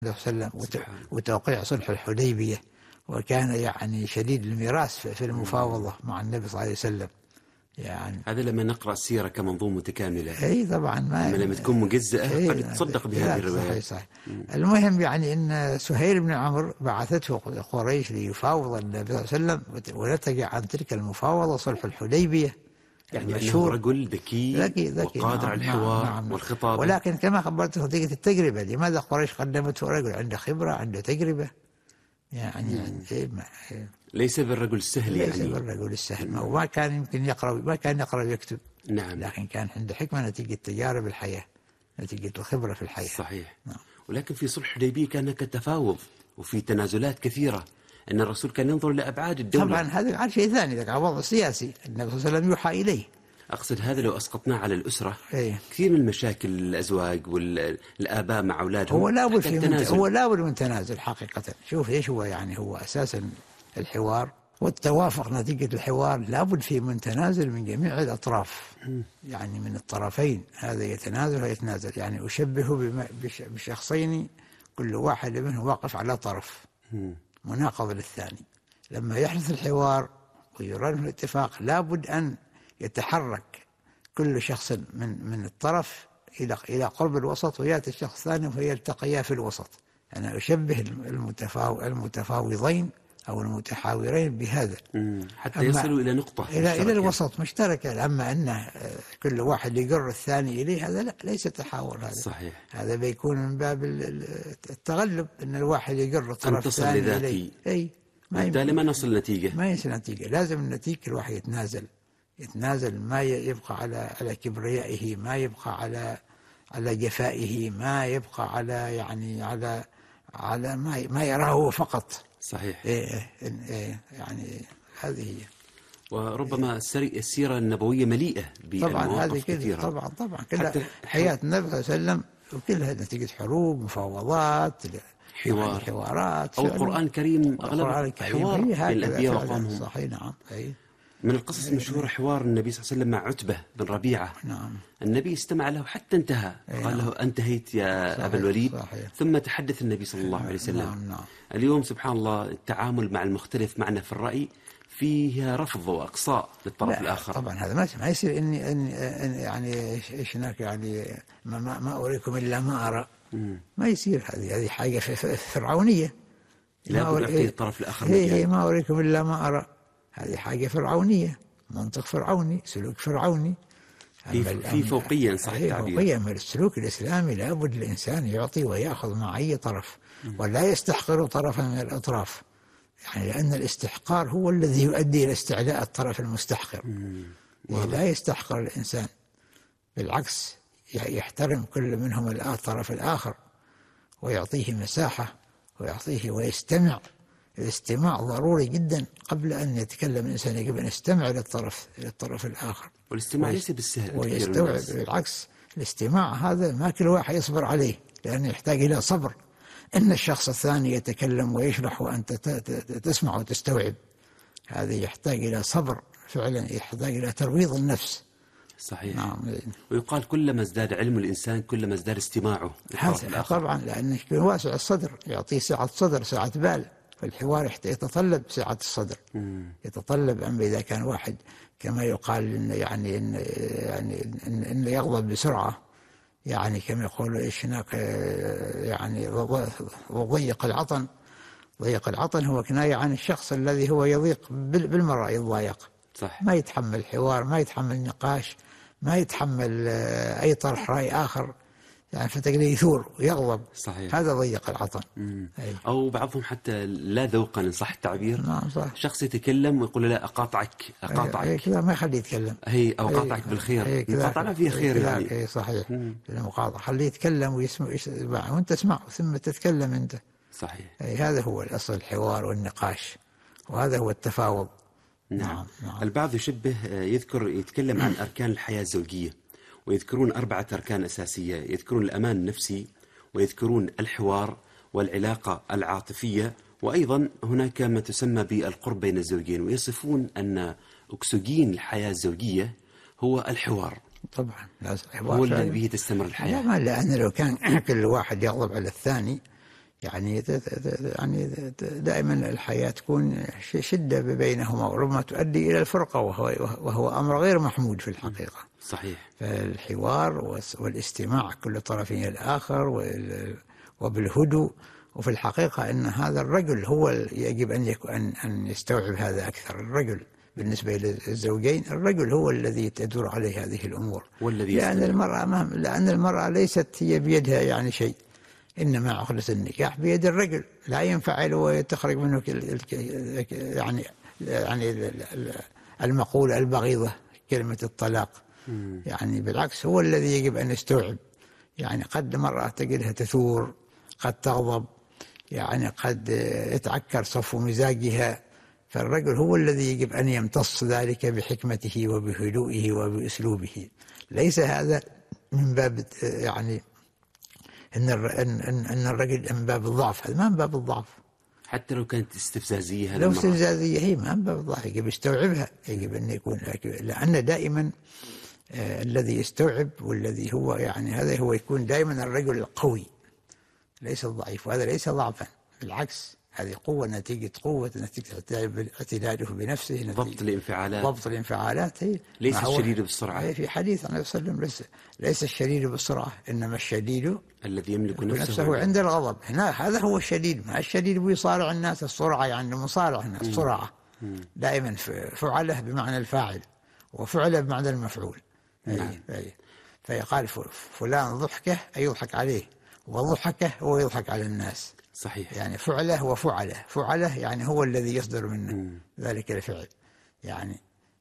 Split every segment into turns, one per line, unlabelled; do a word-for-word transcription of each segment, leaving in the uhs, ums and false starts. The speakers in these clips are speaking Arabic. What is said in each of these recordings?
عليه وسلم وتوقيع صلح الحديبية، وكان يعني شديد الميراث في المفاوضة مع النبي صلى الله عليه وسلم. يعني
هذا لما نقرأ السيرة كمنظومة متكاملة.
اي طبعا، ما
لما تكون مجزئة قد تصدق بهذه الروايات.
صحيح صحيح. المهم يعني ان سهيل بن عمرو بعثته قريش ليفاوض النبي صلى الله عليه وسلم، ونتج عن تلك المفاوضة صلح الحديبية.
يعني أنه رجل ذكي, ذكي,
ذكي
وقادر على الحوار
نعم نعم
والخطاب.
ولكن كما خبرته نتيجة التجربة. لماذا قريش قدمته رجل عنده خبرة، عنده تجربة؟ يعني ما
ليس بالرجل السهل،
ليس
يعني
بالرجل السهل. ما ما كان يمكن يقرأ، ما كان يقرأ ويكتب.
نعم.
لكن كان عنده حكمة نتيجة تجارب الحياة، نتيجة الخبرة في الحياة.
صحيح.
نعم.
ولكن في صلح الحديبية كان هناك تفاوض وفي تنازلات كثيرة، أن الرسول كان ينظر لأبعاد الدولة.
طبعا هذا عن شيء ثاني، ذاك وضع سياسي. النبي صلى الله عليه وسلم يوحى إليه.
أقصد هذا لو أسقطناه على الأسرة،
إيه؟
كثير من المشاكل الأزواج والآباء مع أولادهم
هو لا بد من هو لا بد من تنازل حقيقة. شوف إيش هو، يعني هو أساسا الحوار والتوافق نتيجة الحوار لا بد فيه من تنازل من جميع الأطراف، يعني من الطرفين. هذا يتنازل ويتنازل. يعني أشبه بشخصين كل واحد منهم واقف على طرف مناقض للثاني. لما يحدث الحوار ويراد الاتفاق لا بد أن يتحرك كل شخص من من الطرف إلى إلى قرب الوسط، ويأتي الشخص الثاني فيلتقيا في الوسط. أنا أشبه المتفاو المتفاوضين أو المتحاورين بهذا
حتى يصلوا إلى نقطة
إلى إلى الوسط مشتركة. أما أن كل واحد يجر الثاني إليه، هذا لا، ليس تحاور. هذا
صحيح.
هذا بيكون من باب التغلب، أن الواحد يجر الطرف الثاني إليه. أي
بالتالي ما نصل نتيجة،
ما يصل نتيجة. لازم النتيجة الواحد يتنازل يتنازل ما يبقى على على كبريائه، ما يبقى على على جفائه، ما يبقى على يعني على على ما ما يراه فقط.
صحيح.
إيه إيه يعني هذه هي.
وربما السيرة النبوية مليئة بمواقف كثيرة.
طبعا طبعا كلها حياة النبي صلى الله عليه وسلم، وكلها نتيجة حروب، مفاوضات،
حوار،
يعني حوارات.
أو القرآن الكريم أغلب حوار بين الأنبياء وقومهم.
صحيح. نعم. أي
من القصص المشهورة حوار النبي صلى الله عليه وسلم مع عتبة بن ربيعة.
نعم.
النبي استمع له حتى انتهى، قال له أنتهيت يا صحيح. أبا الوليد. صحيح. ثم تحدث النبي صلى الله عليه وسلم.
نعم. نعم.
اليوم سبحان الله التعامل مع المختلف معنا في الرأي فيها رفض وإقصاء للطرف الآخر.
طبعا هذا ما يصير. إني إن يعني إيش هناك يعني ما, ما, ما أريكم إلا ما أرى. مم. ما يصير. هذه هذه حاجة فرعونية.
لا بد يعطي الطرف الآخر.
هي هي ما أريكم إلا ما أرى. هذه حاجة فرعونية، منطق فرعوني، سلوك فرعوني.
في, في فوقية صح التعبير.
فوقية من السلوك الإسلامي. لابد الإنسان يعطي ويأخذ مع أي طرف، ولا يستحقر طرفا من الأطراف. يعني لأن الاستحقار هو الذي يؤدي إلى استعلاء الطرف المستحقر. لا يستحقر الإنسان، بالعكس يحترم كل منهم الطرف الآخر ويعطيه مساحة ويعطيه ويستمع. الاستماع ضروري جدا قبل أن يتكلم الإنسان. يجب أن يستمع للطرف للطرف الآخر.
والاستماع ليس بالسهل،
ويستوعب. بالعكس الاستماع هذا ما كل واحد يصبر عليه، لأنه يحتاج إلى صبر. إن الشخص الثاني يتكلم ويشرح وأنت تسمع وتستوعب، هذا يحتاج إلى صبر فعلا، يحتاج إلى ترويض النفس.
صحيح.
نعم.
ويقال كلما ازداد علم الإنسان كلما ازداد استماعه.
طبعا لأنه يكون واسع الصدر، يعطيه سعة صدر، سعة بال. فالحوار يتطلب سعة الصدر. مم. يتطلب. أما إذا كان واحد كما يقال إن يعني إن يعني إن, إن يغضب بسرعة، يعني كما يقول إيش هناك يعني ضيق العطن. ضيق العطن هو كناية عن الشخص الذي هو يضيق بالمرة، يضايق.
صح.
ما يتحمل الحوار، ما يتحمل نقاش، ما يتحمل أي طرح رأي آخر، يعني فتجد يثور ويغضب.
صحيح.
هذا ضيق العطن.
أو بعضهم حتى لا ذوقا إن صح التعبير.
نعم صح.
شخص يتكلم ويقول لا أقاطعك أقاطعك
أي كذا ما يخليه يتكلم.
هي أو قاطعك بالخير. المقاطعة فيها خير يعني.
أي صحيح. المقاطعة خليه يتكلم ويسمع وأنت تسمع ثم تتكلم أنت.
صحيح.
أي هذا هو الأصل، الحوار والنقاش، وهذا هو التفاوض.
نعم. نعم. نعم. البعض يشبه يذكر يتكلم عن أركان الحياة الزوجية، ويذكرون أربعة أركان أساسية. يذكرون الأمان النفسي، ويذكرون الحوار، والعلاقة العاطفية، وأيضا هناك ما تسمى بالقرب بين الزوجين. ويصفون أن أكسجين الحياة الزوجية هو الحوار.
طبعا لازم
الحوار هو الذي به تستمر الحياة.
لا، لأن لو كان كل واحد يغضب على الثاني يعني يعني دائما الحياة تكون شدة بينهما، وربما تؤدي إلى الفرقة، وهو, وهو أمر غير محمود في الحقيقة.
صحيح.
فالحوار والاستماع كل طرف إلى الآخر وبالهدوء، وفي الحقيقة أن هذا الرجل هو يجب أن يكون أن يستوعب هذا أكثر. الرجل بالنسبة للزوجين، الرجل هو الذي تدور عليه هذه الأمور،
والذي
لأن المرأة ما لأن المرأة ليست هي بيدها يعني شيء، إنما عقدة النكاح بيد الرجل. لا ينفع له تخرج منه يعني يعني المقولة البغيضة كلمة الطلاق. يعني بالعكس هو الذي يجب أن يستوعب. يعني قد مرة تجدها تثور، قد تغضب، يعني قد يتعكر صفو مزاجها، فالرجل هو الذي يجب أن يمتص ذلك بحكمته وبهدوئه وبأسلوبه. ليس هذا من باب يعني إن أن الرجل من باب الضعف، هذا ما من باب الضعف،
حتى لو كانت استفزازية.
لو استفزازية هي ما من باب الضعف، يجب يستوعبها، يجب أن يكون، لأن دائما آه الذي يستوعب والذي هو يعني هذا هو يكون دائما الرجل القوي ليس الضعيف، وهذا ليس ضعفا، بالعكس هذه قوة نتيجة قوة، نتيجة اعتداله بنفسه،
ضبط الانفعالات.
ضبط الانفعالات هي
ليس الشديد بالسرعة.
في حديث النبي صلى الله عليه وسلم ليس, ليس الشديد بالسرعة، إنما الشديد
الذي يملك نفسه,
نفسه عند الغضب. هنا هذا هو الشديد، ما الشديد بيصارع الناس، السرعة يعني مصارع الناس، السرعة دائما فعله بمعنى الفاعل، وفعله بمعنى المفعول.
نعم.
فيقال فلان ضحكه أي يضحك عليه، وضحكه هو يضحك على الناس.
صحيح.
يعني فعله وفعله، فعله يعني هو الذي يصدر منه م. ذلك الفعل. يعني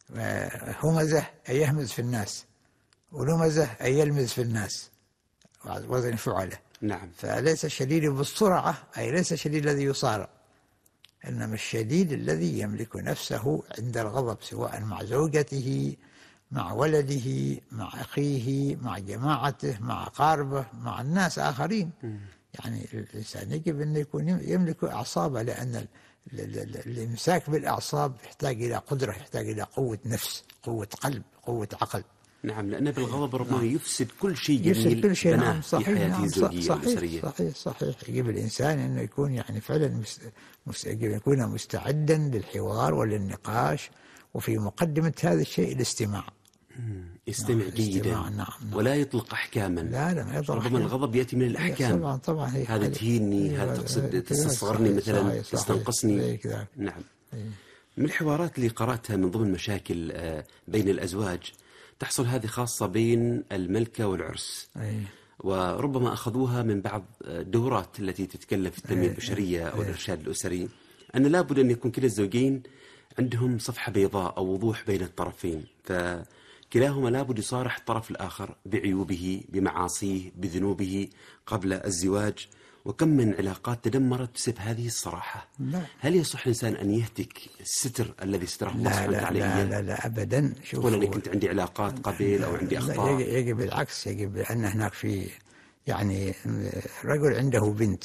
همزه أي يهمز في الناس، ولمزه أي يلمز في الناس، وزن فعله.
نعم.
فليس الشديد بالسرعة، أي ليس الشديد الذي يصارع، إنما الشديد الذي يملك نفسه عند الغضب، سواء مع زوجته، مع ولده، مع أخيه، مع جماعته، مع أقاربه، مع الناس آخرين. م. يعني الإنسان يجب أن يكون يملك أعصابه، لأن الإمساك بالأعصاب يحتاج إلى قدرة، يحتاج إلى قوة نفس، قوة قلب، قوة عقل.
نعم، لأن بالغضب ربما
نعم.
يفسد كل شيء
يفسد كل شيء. نعم
صحيح. في حياته الزوجية
والأسرية. صحيح صحيح صحيح. يجب الإنسان أنه يكون يعني فعلا مس... يجب أن يكون مستعدا للحوار وللنقاش، وفي مقدمة هذا الشيء الاستماع.
يستمع
نعم.
جيدا.
نعم. نعم.
ولا يطلق أحكاما.
لا لا ما يطلق.
ربما الغضب يأتي من الأحكام.
طبعا طبعا.
هذا تهيني، هذا تقصد تستصغرني مثلا، تستنقصني. نعم. من الحوارات اللي قرأتها من ضمن مشاكل بين الأزواج تحصل هذه خاصة بين الملكة والعرس.
أي.
وربما أخذوها من بعض الدورات التي تتكلم في التنمية البشرية أو الإرشاد الأسري، أن لابد أن يكون كلا الزوجين عندهم صفحة بيضاء أو وضوح بين الطرفين، فكلاهما لابد يصارح الطرف الآخر بعيوبه، بمعاصيه، بذنوبه قبل الزواج. وكم من علاقات تدمرت بسبب هذه الصراحة.
لا.
هل يصح الإنسان أن يهتك الستر الذي ستره الله سبحانه وتعالى؟
لا لا لا أبدا.
تقول أني كنت عندي علاقات قبل أو عندي أخطاء.
يجب العكس، يجب أن هناك في يعني رجل عنده بنت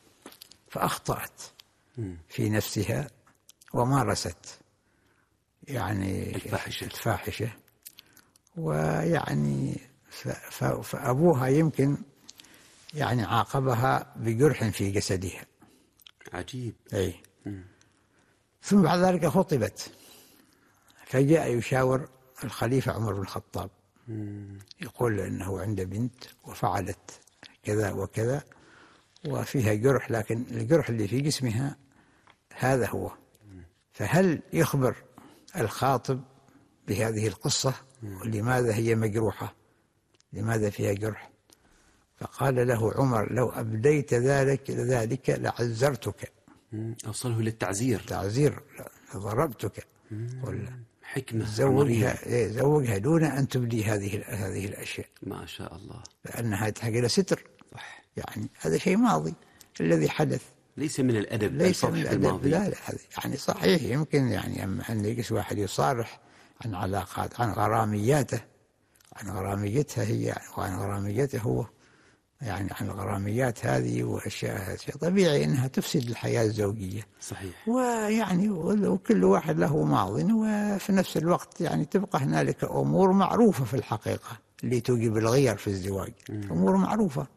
فأخطأت في نفسها ومارست يعني
الفاحشة,
الفاحشة ويعني فأبوها يمكن يعني عاقبها بجرح في جسدها.
عجيب.
أي. ثم بعد ذلك خطبت، فجاء يشاور الخليفة عمر بن الخطاب، يقول أنه عنده بنت وفعلت كذا وكذا وفيها جرح، لكن الجرح اللي في جسمها هذا هو، فهل يخبر الخاطب بهذه القصة ولماذا هي مجروحة، لماذا فيها جرح؟ فقال له عمر لو أبديت ذلك ذلك لعزرتك.
أوصله للتعزير.
تعزير، ضربتك. قل
حكمة.
زوجها زوجها دون أن تبدي هذه هذه الأشياء.
ما شاء الله.
لأنها تحتاج إلى ستر. يعني هذا شيء ماضي الذي حدث.
ليس من الأدب.
ليس من الأدب. لا لا يعني صحيح يمكن يعني أن يجلس واحد يصارح عن علاقات، عن غرامياته، عن غراميتها هي وعن غراميته هو، يعني عن الغراميات هذه وأشياء شيء طبيعي أنها تفسد الحياة الزوجية.
صحيح.
ويعني وكل واحد له ماضٍ، وفي نفس الوقت يعني تبقى هنالك أمور معروفة في الحقيقة اللي توجب الغير في الزواج. م. أمور معروفة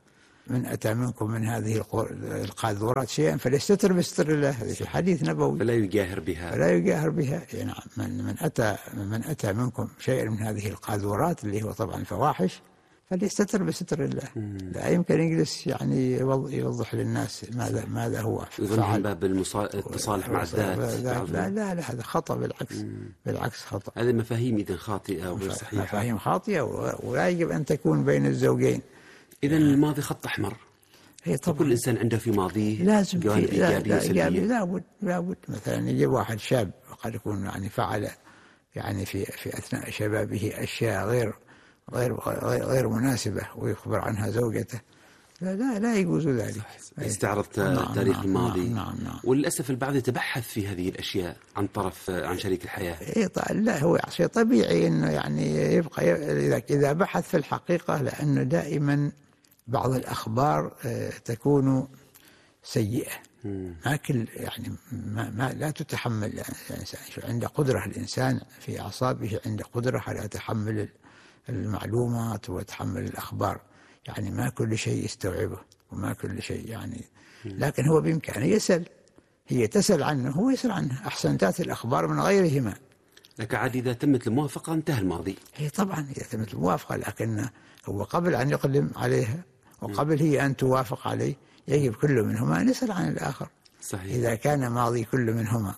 من أتى منكم من هذه القاذورات شيئا فليستتر بستر الله، هذا في حديث نبوي،
فلا يجاهر بها
فلا يجاهر بها. نعم، من من أتى من أتى منكم شيئا من هذه القاذورات اللي هو طبعا الفواحش فليستتر بستر الله. مم. لا يمكن يجلس يعني يوضح للناس ماذا ماذا هو
فعل. باب التصالح مع الذات.
لا لا, لا لا هذا خطأ، بالعكس. مم. بالعكس خطأ.
هذه مفاهيم إذن خاطئة وغير صحيحة،
مفاهيم خاطئة ولا يجب أن تكون بين الزوجين.
إذن الماضي خط أحمر. هي طبعا كل إنسان عنده في ماضيه
لازم
جوانب إيجابية
وسلبية. لابد لابد مثلا يجي واحد شاب قد يكون يعني فعل يعني في في أثناء شبابه أشياء غير غير غير مناسبة ويخبر عنها زوجته، لا لا لا يجوز ذلك.
استعرض تاريخ
نعم
الماضي.
نعم نعم نعم.
وللأسف البعض يتبحث في هذه الأشياء عن طرف عن شريك الحياة.
إيه لا هو شيء طبيعي إنه يعني يبقى إذا إذا بحث في الحقيقة، لأنه دائما بعض الأخبار تكون سيئة. ما كل يعني ما, ما لا تتحمل الإنسان. عند قدرة الإنسان في أعصابه، عند قدرة على تحمل المعلومات وتحمل الأخبار، يعني ما كل شيء يستوعبه وما كل شيء يعني، لكن هو بإمكانه يسأل، هي تسأل عنه هو يسأل عنه، أحسن تأتي الأخبار من غيرهما.
لكن عاد إذا تمت الموافقة انتهى الماضي.
هي طبعا إذا تمت الموافقة، لكن هو قبل أن يقدم عليها وقبل هي أن توافق عليه يجب كل منهما أن يسأل عن الآخر.
صحيح.
إذا كان ماضي كل منهما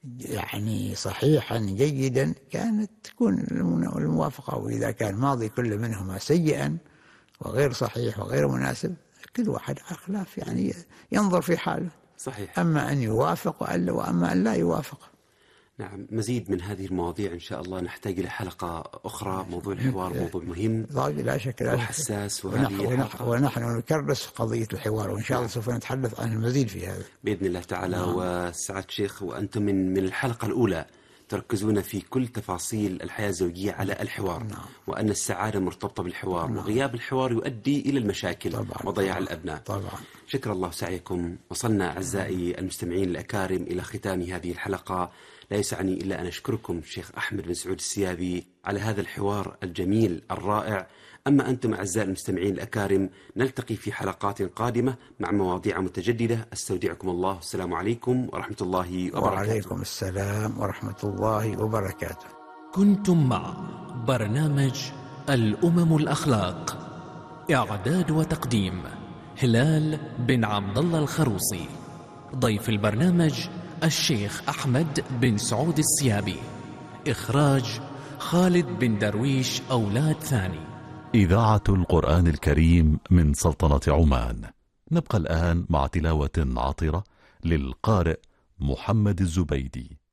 يعني صحيحا جيدا كانت تكون الموافقة، وإذا كان ماضي كل منهما سيئا وغير صحيح وغير مناسب كل واحد على خلاف يعني ينظر في حاله.
صحيح.
أما أن يوافق وأما أن لا يوافق.
نعم، مزيد من هذه المواضيع إن شاء الله نحتاج إلى حلقة أخرى. موضوع الحوار موضوع مهم
لا شك لا
وحساس، وهذه
ونحن, ونحن نكرس قضية الحوار، وإن شاء الله سوف نتحدث عن المزيد في هذا
بإذن الله تعالى. نعم. وسعادة الشيخ، وأنتم من من الحلقة الأولى تركزون في كل تفاصيل الحياة الزوجية على الحوار. نعم. وأن السعادة مرتبطة بالحوار. نعم. وغياب الحوار يؤدي إلى المشاكل
طبعا.
وضياع
طبعا.
الأبناء.
طبعا.
شكر الله سعيكم. وصلنا أعزائي المستمعين الأكارم إلى ختام هذه الحلقة. لا يسعني إلا أن أشكركم الشيخ أحمد بن سعود السيابي على هذا الحوار الجميل الرائع. أما أنتم أعزائي المستمعين الأكارم، نلتقي في حلقات قادمة مع مواضيع متجددة. أستودعكم الله، السلام عليكم ورحمة الله وبركاته.
وعليكم السلام ورحمة الله وبركاته.
كنتم مع برنامج الأمم الأخلاق، إعداد وتقديم هلال بن عبد الله الخروصي. ضيف البرنامج الشيخ أحمد بن سعود السيابي. إخراج خالد بن درويش أولاد ثاني.
إذاعة القرآن الكريم من سلطنة عمان. نبقى الآن مع تلاوة عطرة للقارئ محمد الزبيدي.